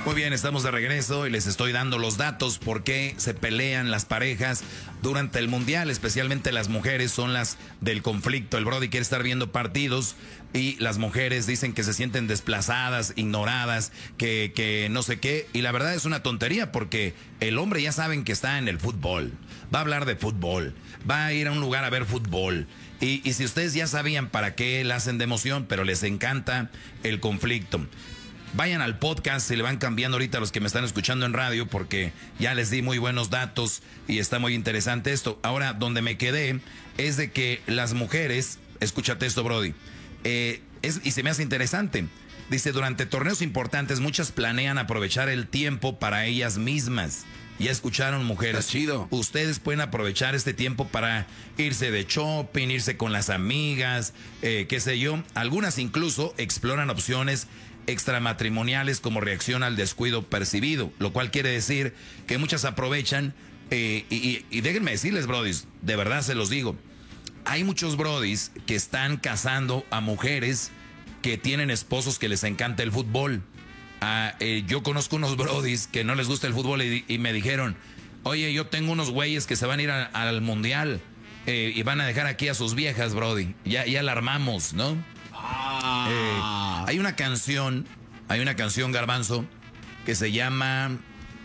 Muy bien, estamos de regreso y les estoy dando los datos por qué se pelean las parejas durante el mundial, especialmente las mujeres son las del conflicto. El Brody quiere estar viendo partidos y las mujeres dicen que se sienten desplazadas, ignoradas, que no sé qué. Y la verdad es una tontería porque el hombre ya saben que está en el fútbol, va a hablar de fútbol, va a ir a un lugar a ver fútbol. Y si ustedes ya sabían para qué la hacen de emoción, pero les encanta el conflicto. Vayan al podcast, se le van cambiando ahorita a los que me están escuchando en radio porque ya les di muy buenos datos y está muy interesante esto. Ahora, donde me quedé es de que las mujeres, escúchate esto, Brody, y se me hace interesante. Dice, durante torneos importantes muchas planean aprovechar el tiempo para ellas mismas. Ya escucharon, mujeres. Está chido. Ustedes pueden aprovechar este tiempo para irse de shopping, irse con las amigas, qué sé yo. Algunas incluso exploran opciones extramatrimoniales como reacción al descuido percibido, lo cual quiere decir que muchas aprovechan y déjenme decirles, brodis, de verdad se los digo, hay muchos brodis que están casando a mujeres que tienen esposos que les encanta el fútbol. Yo conozco unos brodis que no les gusta el fútbol y me dijeron, oye, yo tengo unos güeyes que se van a ir al mundial y van a dejar aquí a sus viejas, brody, ya la armamos, ¿no? Hay una canción, Garbanzo, que se llama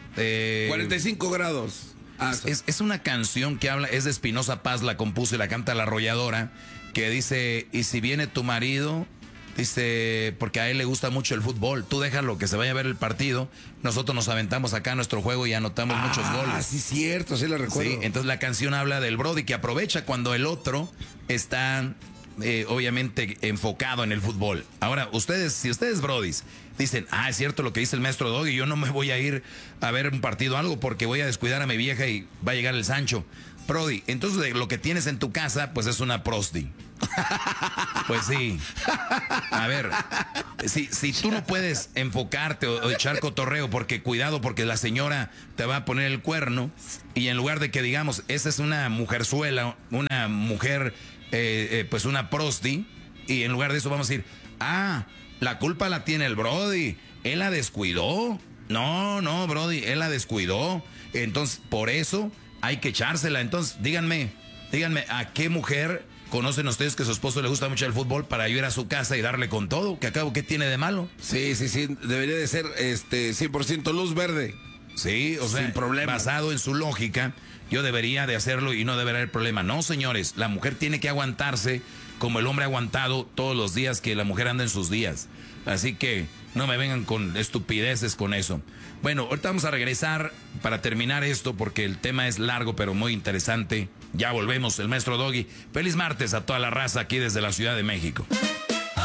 45 grados. Es una canción que habla, es de Espinosa Paz, la compuso y la canta La Arrolladora, que dice, y si viene tu marido, dice, porque a él le gusta mucho el fútbol, tú déjalo que se vaya a ver el partido, nosotros nos aventamos acá nuestro juego y anotamos muchos goles. Ah, sí, cierto, sí la recuerdo. Sí, entonces la canción habla del brody que aprovecha cuando el otro está obviamente enfocado en el fútbol. Ahora, si ustedes brodis dicen, es cierto lo que dice el maestro Doggy, yo no me voy a ir a ver un partido o algo porque voy a descuidar a mi vieja y va a llegar el Sancho. Brody, entonces lo que tienes en tu casa, pues es una prosti. Pues sí. A ver, si tú no puedes enfocarte o echar cotorreo, porque cuidado, porque la señora te va a poner el cuerno, y en lugar de que digamos, esa es una mujerzuela, una mujer, pues una prosti, y en lugar de eso vamos a decir, la culpa la tiene el Brody, él la descuidó. No, Brody, él la descuidó. Entonces, por eso hay que echársela. Entonces, díganme, ¿a qué mujer conocen ustedes que a su esposo le gusta mucho el fútbol para ir a su casa y darle con todo? ¿Que acabo qué tiene de malo? Sí, debería de ser 100% luz verde. Sí, o sea, sin problema. Basado en su lógica, yo debería de hacerlo y no debería haber problema. No, señores, la mujer tiene que aguantarse como el hombre ha aguantado todos los días que la mujer anda en sus días. Así que no me vengan con estupideces con eso. Bueno, ahorita vamos a regresar para terminar esto porque el tema es largo pero muy interesante. Ya volvemos, el maestro Doggy. Feliz martes a toda la raza aquí desde la Ciudad de México.